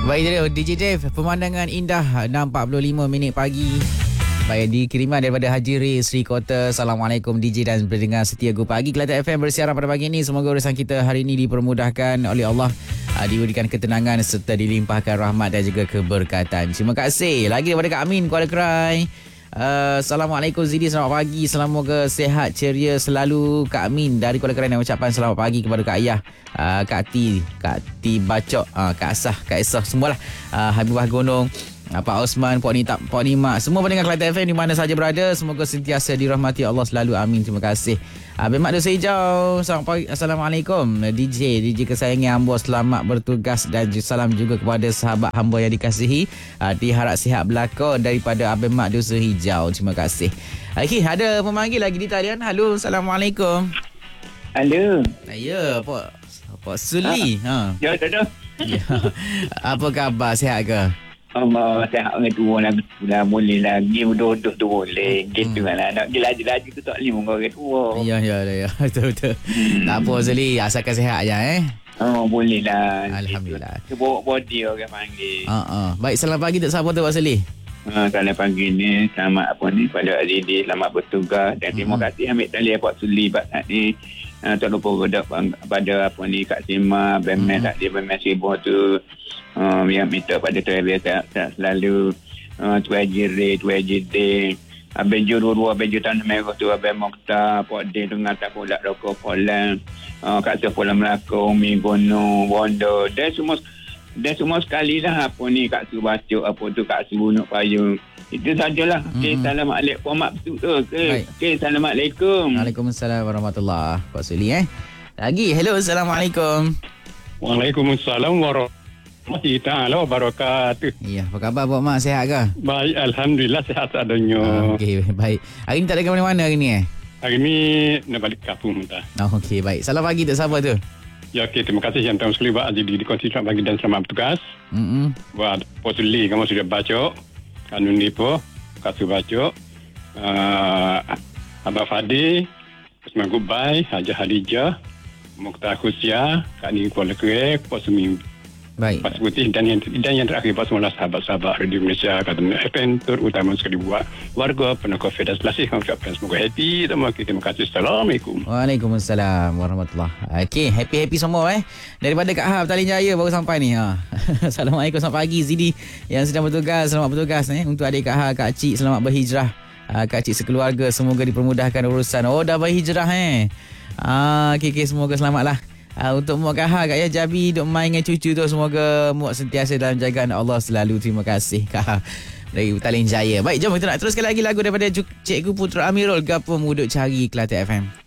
Baik dia DJ Dave, pemandangan indah 6.45 minit pagi. Baik, dikiriman daripada Haji Riz Sri Kota. Assalamualaikum DJ dan pendengar setia Go Pagi Kelantan FM bersiaran pada pagi ini. Semoga urusan kita hari ini dipermudahkan oleh Allah, diberikan ketenangan serta dilimpahkan rahmat dan juga keberkatan. Terima kasih. Lagi daripada Kak Amin Kuala Kerai. Assalamualaikum Zidi, selamat pagi. Semoga sehat ceria selalu. Kak Amin dari Kuala Kerai ucapkan selamat pagi kepada Kak Ayah, Kak Ti Bacok, Kak Asah, Kak Esah, semualah, Habibah Gonong, Pak Osman, Puan Mak, semua pendengar Kelantan FM di mana saja berada, semoga sentiasa dirahmati Allah selalu. Amin. Terima kasih. Abang Mak Dosa Hijau, selamat pagi. Assalamualaikum DJ kesayangan hamba, selamat bertugas dan salam juga kepada sahabat hamba yang dikasihi. Diharap sihat belaka daripada Abang Mak Dosa Hijau. Terima kasih. Okey, ada pemanggil lagi di talian. Halo, Assalamualaikum. Halo. Ya, Pak Suli. Ya, dah. Ya. Apa khabar, sihat ke? Sehat orang tua lah boleh lagi duduk tu boleh gitu kan, nak pergi laju-laju tu tak boleh orang tua. Ya betul tak apa Zuli, asalkan sihat aja boleh lah, alhamdulillah. Gitu. Body orang panggil. Baik, selamat pagi untuk siapa tu Pak Zuli? Selamat pagi ni, selamat pada Azidi, selamat bertugas dan terima kasih ambil talian Pak Suli saat ni. Tak lupa pada Kak Sima, Bemes tak dia Bemes Sibuk tu, yang minta pada travel tak selalu, Tu Haji Day, Abang Jururu, Abang Jutan Merah tu, Abang Mokhtar, Pak Day dengan tak pula rokok Polan, Kak Sepola Melaka, Umi Gono, Wondo, dan semua sekali lah Kak Su baca Kak Su bunuh payung. Itu sajalah. Okey, Assalamualaikum. Puan Mak betul ke? Okey, Assalamualaikum. Waalaikumsalam warahmatullahi. Pak Suli Lagi. Hello, Assalamualaikum. Waalaikumsalam warahmatullahi taala wabarakatuh. Ya, apa khabar Pak Mak, sihat ke? Baik, alhamdulillah sihat adanya. Okey, baik. Hari ni tak ada ke mana-mana hari ni Hari ni nak balik kampung dah. Okey, baik. Salam pagi untuk siapa tu? Ya, okey, terima kasih yang sekali buat Azidi dikongsi selamat pagi dan selamat bertugas. Buat Posuli kamu sudah baca. Kanun Nipo, Kasu Baco, Abang Fadi, Usman Gubai, Haji Hadijah, Mokhtar Khusia, Kak Ni Kuala Kerai, Pak Sumi, baik, Pak Putih dan yang terakhir Pak semua sahabat-sahabat Radio Malaysia Kelantan FM, terutama sekali buat warga penokong Fedas Lasih, kami ucapkan semoga happy. Terima kasih. Assalamualaikum. Waalaikumsalam warahmatullahi. Okey, happy semua daripada Kak Hab Talin Jaya baru sampai ni. Assalamualaikum, selamat pagi Zidi yang sedang bertugas, selamat bertugas untuk adik Kak Hab, Kak Cik selamat berhijrah. Kak Cik sekeluarga semoga dipermudahkan urusan. Dah berhijrah okey, semoga selamatlah. Untuk Muak Kak Ha, Kak Ya Jabi duk main dengan cucu tu, semoga Muak sentiasa dalam jagaan Allah selalu. Terima kasih Kak Ha dari Talin Jaya. Baik, jom kita nak teruskan lagi lagu daripada Cikgu Putra Amirul, Gapo Muduk Cari Kelantan FM.